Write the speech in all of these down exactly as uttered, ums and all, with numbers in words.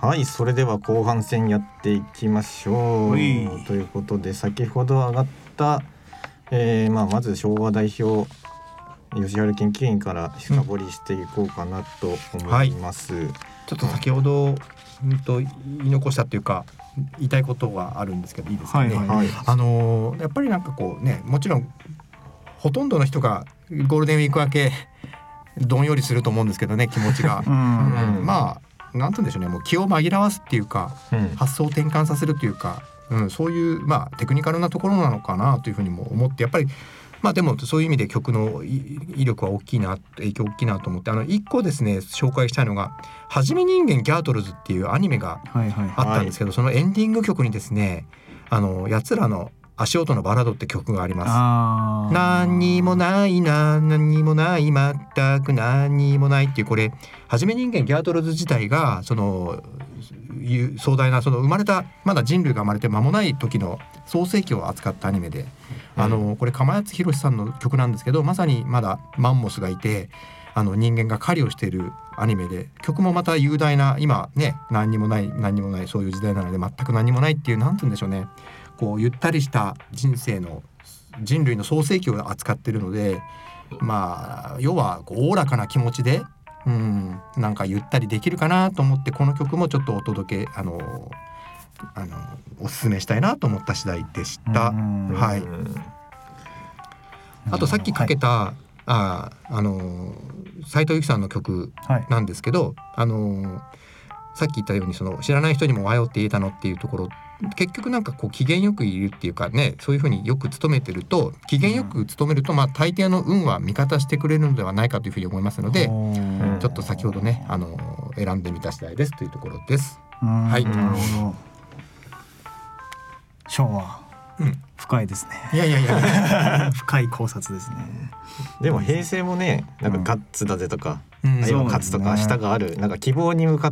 はい、それでは後半戦やっていきましょうということで、先ほど上がった、えーまあ、まず昭和代表吉原研究員から深掘りしていこうかなと思います、うんはい、 ちょっと先ほど、うん、と言い残したというか言いたいことがあるんですけどいいですかね、はいはい、あのー、やっぱりなんかこうね、もちろんほとんどの人がゴールデンウィーク明けどんよりすると思うんですけどね、気持ちが、うんうん、まあなんて言うんでしょうね、もう気を紛らわすっていうか、うん、発想を転換させるというか、うん、そういうまあテクニカルなところなのかなというふうにも思って、やっぱりまあでもそういう意味で曲の威力は大きいな、影響大きいなと思って、あの一個ですね紹介したいのがはじめ人間ギャートルズっていうアニメがあったんですけど、はいはいはい、そのエンディング曲にですね、あのやつらの足音のバラードって曲があります。あ何にもないな、何にもない、全く何にもないっていう、これはじめ人間ギャートルズ自体がその壮大な、その生まれたまだ人類が生まれて間もない時の創世記を扱ったアニメで、うん、あのこれ釜谷宏さんの曲なんですけど、まさにまだマンモスがいて、あの人間が狩りをしているアニメで、曲もまた雄大な、今ね何にもない何にもないそういう時代なので、全く何にもないっていう、なんて言うんでしょうね、こうゆったりした人生の人類の創世記を扱っているので、まあ要はこうおおらかな気持ちで、うん、なんかゆったりできるかなと思って、この曲もちょっとお届けあのあのおすすめしたいなと思った次第でした。はい。あとさっきかけた、はい、ああの斉藤由貴さんの曲なんですけど、はい、あのさっき言ったようにその知らない人にもおはようって言えたのっていうところ、結局なんかこう機嫌よくいるっていうかね、そういうふうによく努めてると、機嫌よく努めると、まあ大抵の運は味方してくれるのではないかというふうに思いますので、ちょっと先ほどねあの選んでみた次第ですというところです。はい。なるほど。 昭和、うん、深いですね。 いやいやいや深い考察ですね。 でも平成もね、なんかガッツだぜとか、うん、今勝つとか明日がある、なんか希望に向かって、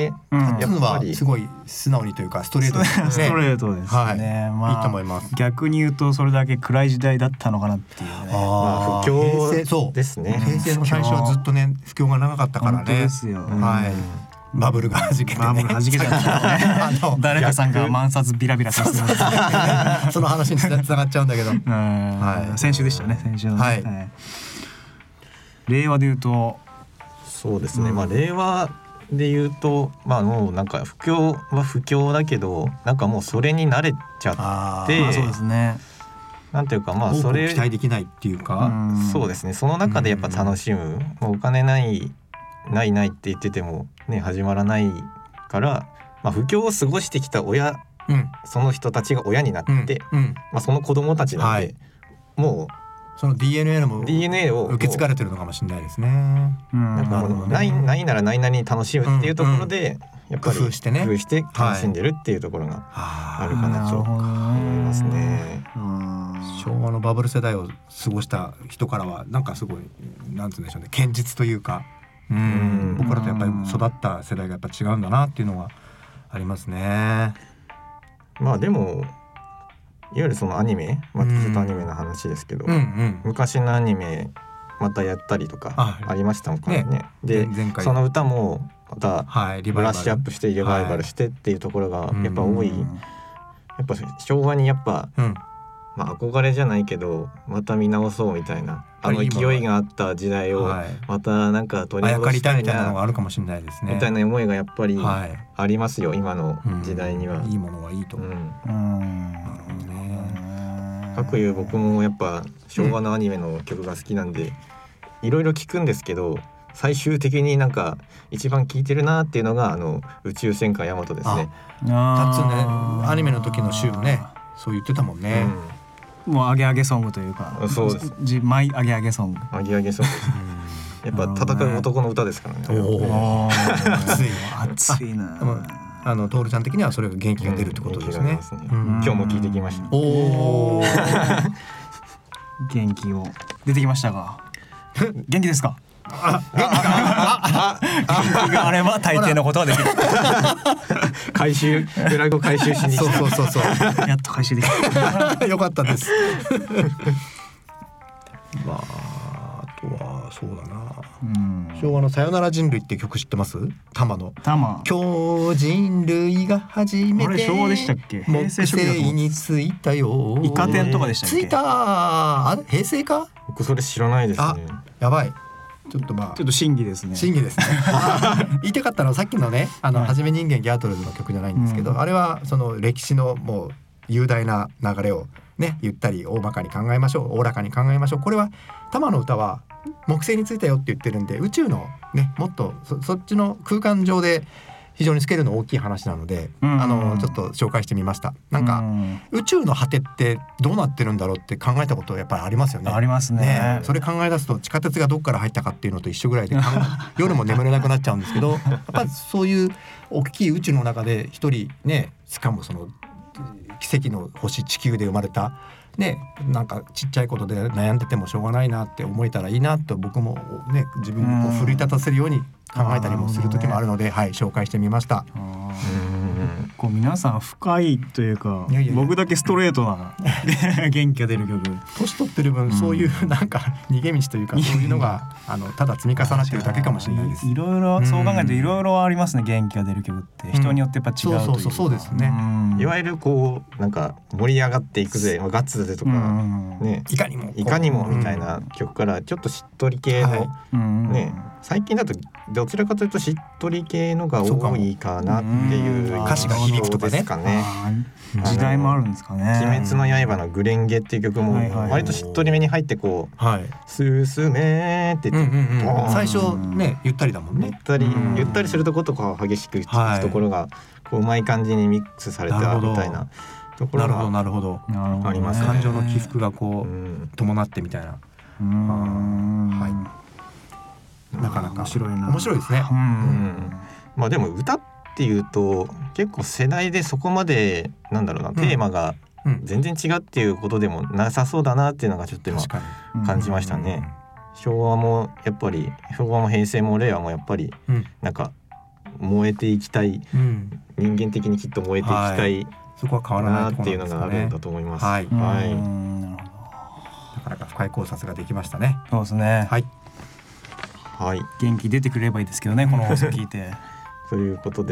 うん、やっぱりすごい素直にというかストレートですね。 ストレートですね。はい、 まあ、いいと思います。 逆に言うとそれだけ暗い時代だったのかなっていうね。 あ、不況ですね。 平成の最初はずっとね不況が長かったからね。 本当ですよ。 はい。バブルが弾けてね、 バブル弾けちゃったね。誰かさんが万札ビラビラさせてますその話につながっちゃうんだけど、 はい、先週でしたね、先週の、ね、はいはい、令和で言うとそうですね、うん、まあ令和で言うと、まあもうなんか不況は不況だけど、なんかもうそれに慣れちゃって、 まあ、そうですね、 なんていうか、まあそれ期待できないっていうか、 うん、そうですね、その中でやっぱ楽しむ、うん、もうお金ないないないって言っててもね始まらないから、まあ、不況を過ごしてきた親、うん、その人たちが親になって、うんうん、まあ、その子供たちなんで、はい、もうその ディーエヌエー もディーエヌエー を受け継がれてるのかもしれないですね。 なんかもうないないならないなりに楽しむっていうところで、うん、やっぱり工夫してね、工夫して楽しんでるっていうところがあるかなと思いますね。 昭和のバブル世代を過ごした人からはなんかすごいなんて言うんでしょうね、堅実というか、うん、僕らとやっぱり育った世代がやっぱ違うんだなっていうのはありますね。 まあでもいわゆるそのアニメ、またちょっとアニメの話ですけど、うんうん、昔のアニメまたやったりとかありましたもんね。ねでその歌もまたブラッシュアップしてリバイバルしてっていうところがやっぱ多い、はい、やっぱ昭和にやっぱ、うん、まあ、憧れじゃないけどまた見直そうみたいな、あの勢いがあった時代をまたなんか取り戻したいな、 みたいなのがあるかもしれないですね、 みたいな思いがやっぱりありますよ、はい、今の時代には、 うん、いいものはいいと思う、うん、 かくいう僕もやっぱ昭和のアニメの曲が好きなんで、いろいろ聞くんですけど、最終的になんか一番聴いてるなっていうのがあの宇宙戦艦ヤマトですね。 タツね、アニメの時の週もねそう言ってたもんね、 うん、もうアゲアゲソングというか、 そうです、 マイアゲアゲソング、 アゲアゲソングですやっぱ戦う男の歌ですからね。 お熱い熱いな。 あのトールちゃん的にはそれが元気が出るってことですね、 うんね、うん、今日も聞いてきました。 お元気を出てきましたが元気ですか？ああ元気があれば大抵のことはできる回収ブラグを回収しにそうそうそうそうやっと回収できたよかったですまああとはそうだな、うん、昭和のさよなら人類って曲知ってます？玉の玉今日人類が初めてあれ昭和でしたっけ？ 木星に着いたよイカ天とかでしたっけ？ 着いたあれ平成か？ 僕それ知らないですね。あやばいちょっとまあちょっと審議ですね。 審議ですね言いたかったのはさっきのねあの、はい、はじめ人間ギャートルズの曲じゃないんですけど、うん、あれはその歴史のもう雄大な流れをねゆったり大まかに考えましょうおおらかに考えましょう。これは玉の歌は木星に着いたよって言ってるんで宇宙のねもっと そ, そっちの空間上で非常にスケールの大きい話なので、うん、あのちょっと紹介してみました。なんか、うん、宇宙の果てってどうなってるんだろうって考えたことやっぱりありますよね。 あります ね, ねそれ考え出すと地下鉄がどっから入ったかっていうのと一緒ぐらいで夜も眠れなくなっちゃうんですけどやっぱりそういう大きい宇宙の中で一人ねしかもその奇跡の星地球で生まれたね、なんかちっちゃいことで悩んでてもしょうがないなって思えたらいいなと僕もね自分をこう奮い立たせるように考えたりもする時もあるので、はい、紹介してみました。 こう皆さん深いというかいやいやいや僕だけストレートな元気が出る曲。 年取ってる分、うん、そういうなんか逃げ道というかそういうのがあのただ積み重なってるだけかもしれないです。 いろいろそう考えるといろいろありますね。元気が出る曲って人によってやっぱ違うというか、うん、そうそうそうですね、 うん、いわゆるこうなんか盛り上がっていくぜガッツだぜとか、うんね、 いかにもいかにもみたいな曲からちょっとしっとり系の、はいね、最近だとどちらかというとしっとり系のが多いかなっていう歌詞が響くとか ね, かね時代もあるんですかね。 鬼滅の刃のグレンゲっていう曲も割としっとりめに入ってこう、はい、進めって言って、うんうんうん、最初ねゆったりだもんね。 ゆったり、ゆったりするとことか激しくいくところがこううまい感じにミックスされたみたいなところがなるほどなるほどありますね。感情の起伏がこう、うん、伴ってみたいな、うん、はい、なかなか面白いな面白いですね。うん、うん、 まあでも歌っていうと結構世代でそこまでなんだろうな、うん、テーマが全然違うっていうことでもなさそうだなっていうのがちょっと今感じましたね。うん、昭和もやっぱり昭和も平成も令和もやっぱりなんか燃えていきたい、うん、人間的にきっと燃えていきたい、はい、 そこは変わらないっていうのがあるんだと思います。 はい、はい、 なかなか深い考察ができましたね。 そうですね。 はい、 はい、 元気出てくればいいですけどねこの放送聞いてということで